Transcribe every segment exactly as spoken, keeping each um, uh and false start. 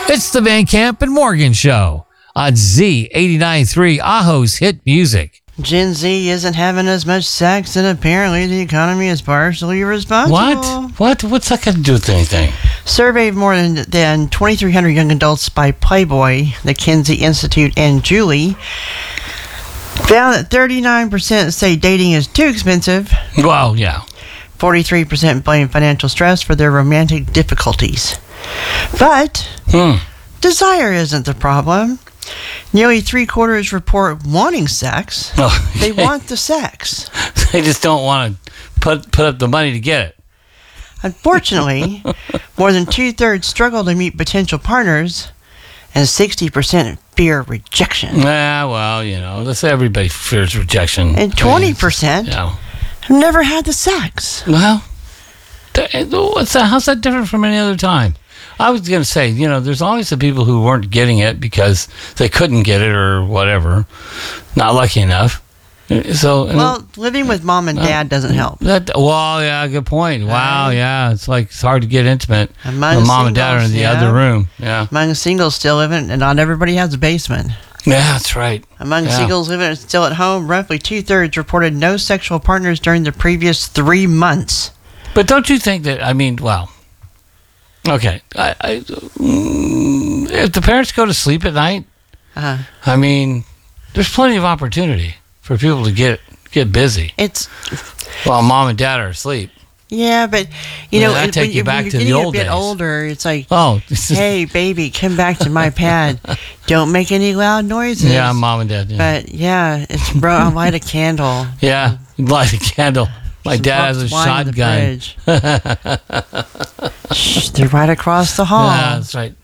It's the Van Camp and Morgan Show on Z eighty-nine point three, Aho's hit music. Gen Z isn't having as much sex, and apparently the economy is partially responsible. What? What? What's that got to do with anything? Survey of more than, than twenty-three hundred young adults by Playboy, the Kinsey Institute, and Julie found that thirty-nine percent say dating is too expensive. Well, yeah. forty-three percent blame financial stress for their romantic difficulties. But Hmm. desire isn't the problem. Nearly three quarters report wanting sex. Oh, They want the sex. They just don't want to put put up the money to get it. Unfortunately, more than two-thirds struggle to meet potential partners, and sixty percent fear rejection. Yeah, well, you know, that's everybody fears rejection. And twenty percent Yeah. have never had the sex. Well, th- what's that? How's that different from any other time? I was going to say, you know, there's always the people who weren't getting it because they couldn't get it or whatever, not lucky enough. So, Well, living with mom and dad doesn't help. That, well, yeah, good point. Wow, Right. yeah, it's like it's hard to get intimate Among when mom and dad are in the singles, other yeah. room. Yeah, Among singles still living, and not everybody has a basement. yeah, that's right. Among Yeah. singles living still at home, roughly two-thirds reported no sexual partners during the previous three months. But don't you think that? I mean, well, okay. I, I, mm, if the parents go to sleep at night, Uh, I mean, there's plenty of opportunity for people to get get busy it's while mom and dad are asleep. yeah, but you Yeah, know, that'd it- take when, you you- back when you're to the getting old a bit days. older, it's like, Oh, this is- hey, baby, come back to my pad. Don't make any loud noises. yeah, mom and dad. Yeah, But yeah, it's bro. I'll light a candle. yeah. Light a candle. My Some dad has a box wine in the shotgun. fridge. Shh, they're right across the hall. Yeah, that's right.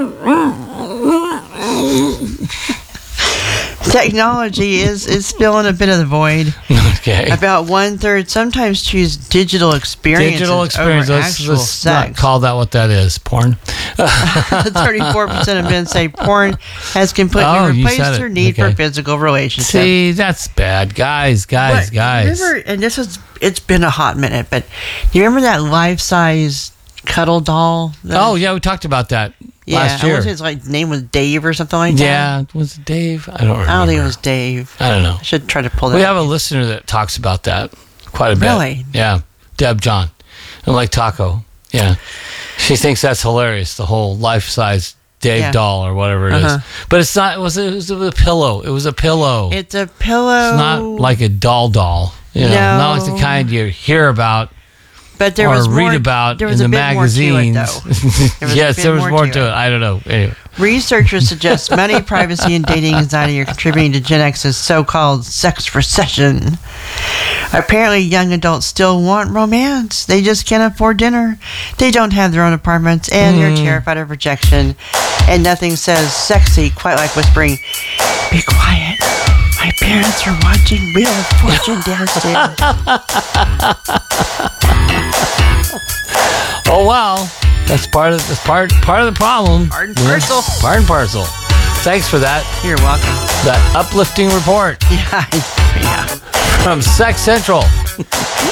Technology is is filling a bit of the void. Okay. About one third sometimes choose digital experiences Digital experience. over Let's, actual let's not sex. call that what that is. Porn. thirty-four percent of men say porn has completely Oh, you said replaced it. their need Okay. for physical relationships. See, that's bad, guys, guys, But guys. Remember, and this is it's been a hot minute, but you remember that life-size cuddle doll? that- Oh yeah, we talked about that yeah, last I year. want to say his like name was Dave or something like that. Yeah, was it Dave? I don't remember. I don't think it was Dave. I don't know. I should try to pull that. We up. have a listener that talks about that quite a bit. Really? Yeah, Deb John, and like Taco. Yeah, she thinks that's hilarious. The whole life-size Dave Yeah. doll or whatever it is. Uh-huh. But it's not. It was, it was a pillow. It was a pillow. It's a pillow. It's not like a doll doll. You know, No. not like the kind you hear about but there or was read more, about there in was the a bit magazines. More to it, though. There was a yes, bit there was more more to to it. it. I don't know. Anyway. Researchers suggest money, privacy, and dating anxiety are contributing to Gen X's so-called sex recession. Apparently, young adults still want romance. They just can't afford dinner. They don't have their own apartments, and they're Mm. terrified of rejection. And nothing says sexy quite like whispering, "Be quiet. My parents are watching Wheel of Fortune downstairs." Oh well, that's part of that's part part of the problem. Part and Yeah. parcel. Part and parcel. Thanks for that You're welcome. that uplifting report Yeah, yeah. from Sex Central.